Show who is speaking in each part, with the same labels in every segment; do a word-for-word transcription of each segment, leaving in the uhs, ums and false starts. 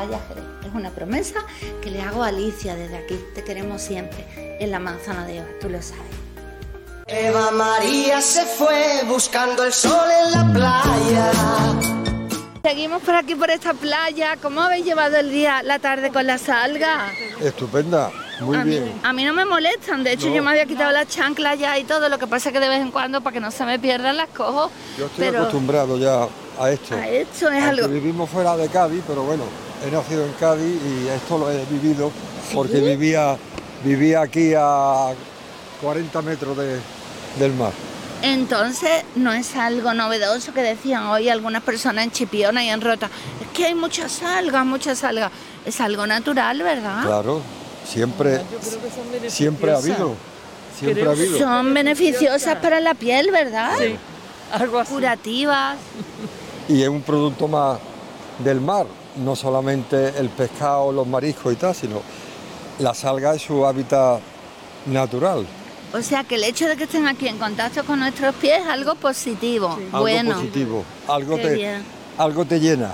Speaker 1: playa Jerez. Es una promesa que le hago a Alicia desde aquí. Te queremos siempre en la Manzana de Eva, tú lo sabes.
Speaker 2: Eva María se fue buscando el sol en la playa.
Speaker 1: Seguimos por aquí, por esta playa. ¿Cómo habéis llevado el día, la tarde con las algas?
Speaker 3: Estupenda, muy
Speaker 1: a
Speaker 3: bien.
Speaker 1: Mí, a mí no me molestan, de hecho
Speaker 3: no.
Speaker 1: yo me había quitado las chanclas ya y todo, lo que pasa es que de vez en cuando, para que no se me pierdan, las cojo.
Speaker 3: Yo estoy
Speaker 1: pero
Speaker 3: acostumbrado ya a esto.
Speaker 1: A esto es
Speaker 3: Aunque
Speaker 1: algo...
Speaker 3: vivimos fuera de Cádiz, pero bueno, he nacido en Cádiz y esto lo he vivido porque ¿Sí? vivía, vivía aquí a cuarenta metros de, del mar.
Speaker 1: Entonces no es algo novedoso que decían hoy algunas personas en Chipiona y en Rota. Es que hay muchas algas, muchas algas. Es algo natural, ¿verdad?
Speaker 3: Claro, siempre, siempre ha habido. Siempre ha habido.
Speaker 1: Son beneficiosas para la piel, ¿verdad?
Speaker 4: Sí, algo así.
Speaker 1: Curativas.
Speaker 3: Y es un producto más del mar, no solamente el pescado, los mariscos y tal, sino las algas es su hábitat natural.
Speaker 1: O sea que el hecho de que estén aquí en contacto con nuestros pies es algo positivo,
Speaker 3: sí.
Speaker 1: bueno.
Speaker 3: Algo positivo, algo te, algo te llena.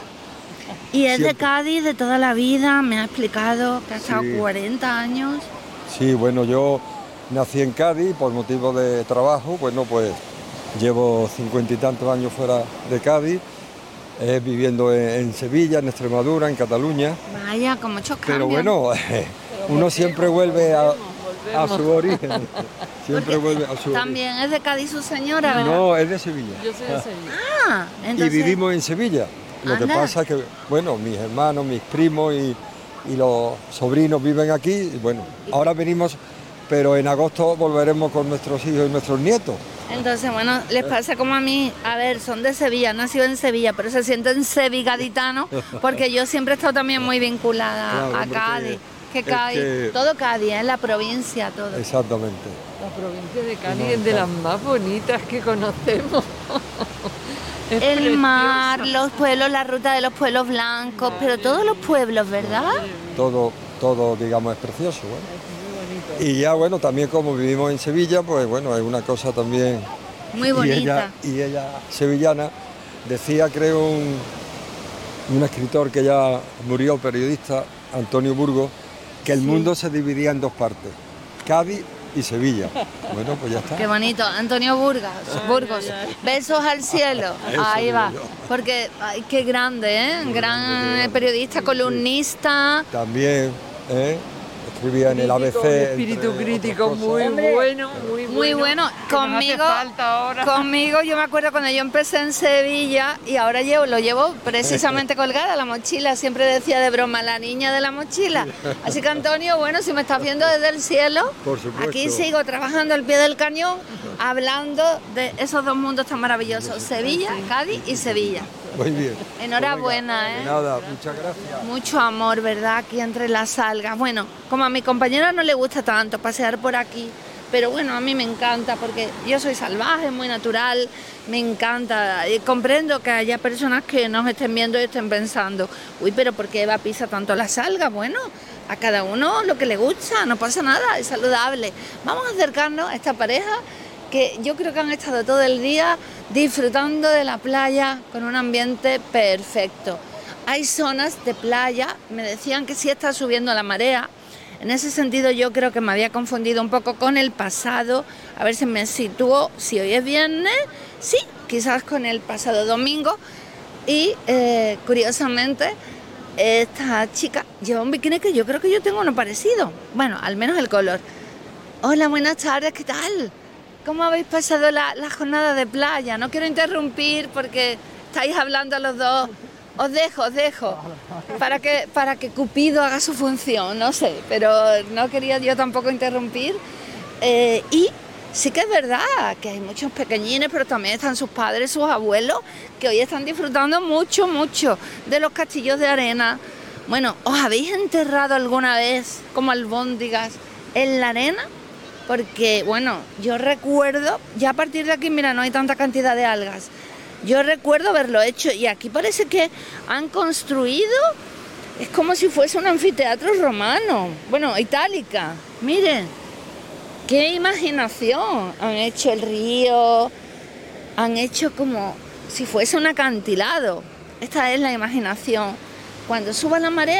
Speaker 1: Y es Siempre. de Cádiz de toda la vida, me ha explicado que ha estado sí. cuarenta años.
Speaker 3: Sí, bueno, yo nací en Cádiz por motivo de trabajo, bueno, pues llevo cincuenta y tantos años fuera de Cádiz, eh, viviendo en, en Sevilla, en Extremadura, en Cataluña.
Speaker 1: Vaya, con muchos cambios.
Speaker 3: Pero bueno, eh, uno siempre vuelve a... A su origen, siempre vuelve a su
Speaker 1: ¿También
Speaker 3: origen.
Speaker 1: es de Cádiz su señora, verdad?
Speaker 3: No, es de Sevilla.
Speaker 4: Yo soy de Sevilla.
Speaker 1: Ah, entonces...
Speaker 3: Y vivimos en Sevilla. Lo
Speaker 1: Anda.
Speaker 3: que pasa es que, bueno, mis hermanos, mis primos y, y los sobrinos viven aquí. Y bueno, ahora venimos, pero en agosto volveremos con nuestros hijos y nuestros nietos.
Speaker 1: Entonces, bueno, les pasa como a mí, a ver, son de Sevilla, han nacido en Sevilla, pero se sienten sevigaditanos, porque yo siempre he estado también muy vinculada claro, a Cádiz. Que Cádiz, que... todo Cádiz, es la provincia, todo.
Speaker 3: Exactamente.
Speaker 4: La provincia de Cádiz es de las más bonitas que conocemos.
Speaker 1: El preciosa. Mar, los pueblos, la ruta de los pueblos blancos, Madre pero todos los pueblos, ¿verdad?
Speaker 3: Todo, todo, digamos, es precioso. Bueno. Es muy bonito. Y ya, bueno, también como vivimos en Sevilla, pues bueno, es una cosa también...
Speaker 1: Muy bonita.
Speaker 3: Y ella, y ella sevillana, decía, creo, un, un escritor que ya murió, periodista, Antonio Burgos, que el sí. mundo se dividía en dos partes, Cádiz y Sevilla. Bueno, pues ya está.
Speaker 1: Qué bonito, Antonio Burgos, Burgos. Besos al cielo. Eso ahí va. Porque, ay, qué grande, ¿eh? Muy Gran grande, periodista, grande. columnista.
Speaker 3: También, ¿eh? Escribía en el A B C.
Speaker 4: Espíritu crítico muy
Speaker 1: Hombre,
Speaker 4: bueno, muy bueno.
Speaker 1: Muy bueno. Conmigo, conmigo, yo me acuerdo cuando yo empecé en Sevilla y ahora llevo, lo llevo precisamente colgada la mochila. Siempre decía de broma, la niña de la mochila. Así que Antonio, bueno, si me estás viendo desde el cielo,
Speaker 3: por supuesto.
Speaker 1: Aquí sigo trabajando al pie del cañón, hablando de esos dos mundos tan maravillosos, Sevilla, Cádiz y Sevilla.
Speaker 3: Muy bien.
Speaker 1: Enhorabuena,
Speaker 3: pues venga,
Speaker 1: ¿eh?
Speaker 3: Nada, muchas gracias.
Speaker 1: Mucho amor, ¿verdad? Aquí entre las algas. Bueno, como a mi compañera no le gusta tanto pasear por aquí, pero bueno, a mí me encanta porque yo soy salvaje, muy natural, me encanta. Y comprendo que haya personas que nos estén viendo y estén pensando, uy, pero ¿por qué Eva pisa tanto las algas? Bueno, a cada uno lo que le gusta, no pasa nada, es saludable. Vamos a acercarnos a esta pareja que yo creo que han estado todo el día disfrutando de la playa con un ambiente perfecto. Hay zonas de playa, me decían que sí está subiendo la marea. En ese sentido yo creo que me había confundido un poco con el pasado. A ver si me sitúo, si hoy es viernes, sí, quizás con el pasado domingo. Y eh, curiosamente, esta chica lleva un bikini que yo creo que yo tengo uno parecido. Bueno, al menos el color. Hola, buenas tardes, ¿qué tal? ¿Cómo habéis pasado la, la jornada de playa? No quiero interrumpir porque estáis hablando los dos. Os dejo, os dejo, para que, para que Cupido haga su función, no sé, pero no quería yo tampoco interrumpir. Eh, y sí que es verdad que hay muchos pequeñines, pero también están sus padres, sus abuelos, que hoy están disfrutando mucho, mucho de los castillos de arena. Bueno, ¿os habéis enterrado alguna vez como albóndigas en la arena? Porque, bueno, yo recuerdo, ya a partir de aquí, mira, no hay tanta cantidad de algas. Yo recuerdo haberlo hecho y aquí parece que han construido, es como si fuese un anfiteatro romano, bueno, itálica. Miren, qué imaginación. Han hecho el río, han hecho como si fuese un acantilado. Esta es la imaginación. Cuando suba la marea,